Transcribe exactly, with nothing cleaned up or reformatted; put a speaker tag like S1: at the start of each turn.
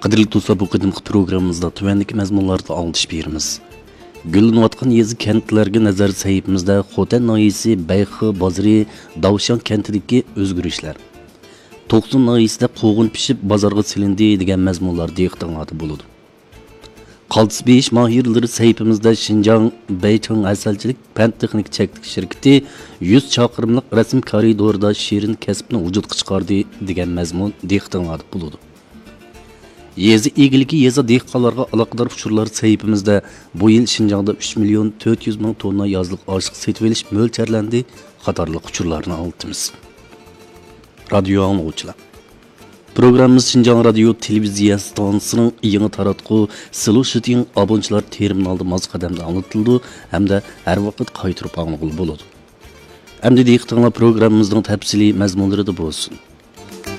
S1: Qadrli do'stlar, bu qadimgi programmamizda tuvandagi mazmunlarda anglatish beramiz. Gullanayotgan yezi kentlarga nazar saytimizda Xotan noyisi, Bayxi, Bozri, Davshan kentidagi o'zgarishlar. To'qson noyisida qo'g'in pishib bozorga silindi degan mazmunlar diqqatingizda bo'ladi. Qaltis besh mahirlari saytimizda Xinjiang Beychang asalchilik fan texnik cheklik shirkati yuz chaqirimlik rasm koridorida shirin kasbni vujudga chiqardi degan mazmun diqqatingizda bo'ladi. Yezi egiligi yeza dehqonlarga aloqador uchurlar saytimizda bu yil Xinjiangda uch million to'rt yuz ming tonna yozliq ochiq setib olish mo'ljallanadi qatorliq uchurlarni oltimiz. Radio anglovchilar. Programmamiz Xinjiang radio televiziya stansiyasining yangi taratqu Silo Shooting abonchilar terminalda moz qadamda anlatildi hamda har vaqt qaytirib anglaguly bo'ladi. Hamda diqqatinglar programmamizning tafsiliy mazmunlarida bo'lsin.